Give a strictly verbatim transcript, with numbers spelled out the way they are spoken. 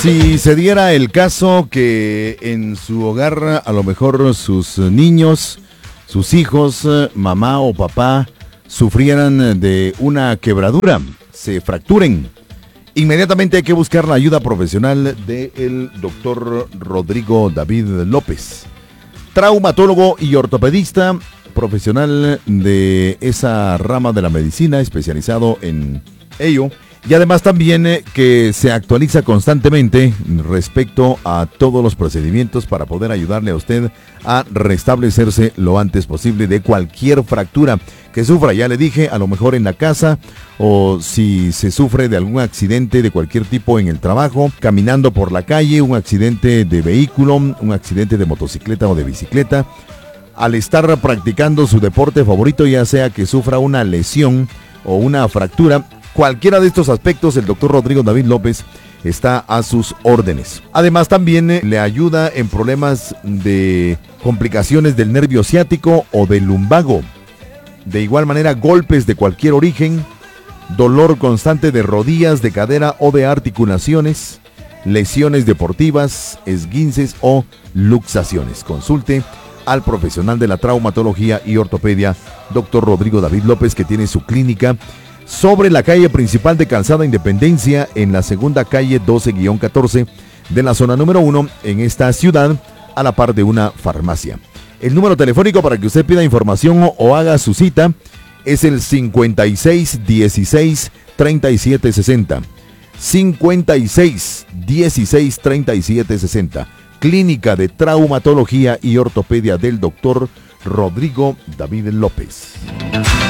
Si se diera el caso que en su hogar a lo mejor sus niños, sus hijos, mamá o papá sufrieran de una quebradura, se fracturen, inmediatamente hay que buscar la ayuda profesional del doctor Rodrigo David López, traumatólogo y ortopedista, profesional de esa rama de la medicina, especializado en ello. Y además también eh, que se actualiza constantemente respecto a todos los procedimientos para poder ayudarle a usted a restablecerse lo antes posible de cualquier fractura que sufra. Ya le dije, a lo mejor en la casa, o si se sufre de algún accidente de cualquier tipo en el trabajo, caminando por la calle, un accidente de vehículo, un accidente de motocicleta o de bicicleta, al estar practicando su deporte favorito, ya sea que sufra una lesión o una fractura. Cualquiera de estos aspectos, el doctor Rodrigo David López está a sus órdenes. Además, también eh, le ayuda en problemas de complicaciones del nervio ciático o del lumbago. De igual manera, golpes de cualquier origen, dolor constante de rodillas, de cadera o de articulaciones, lesiones deportivas, esguinces o luxaciones. Consulte al profesional de la traumatología y ortopedia, doctor Rodrigo David López, que tiene su clínica sobre la calle principal de Calzada Independencia, en la segunda calle doce guión catorce de la zona número uno en esta ciudad, a la par de una farmacia. El número telefónico para que usted pida información o, o haga su cita es el cincuenta y seis dieciséis treinta y siete sesenta. cincuenta y seis dieciséis treinta y siete sesenta. Clínica de Traumatología y Ortopedia del doctor Rodrigo David López.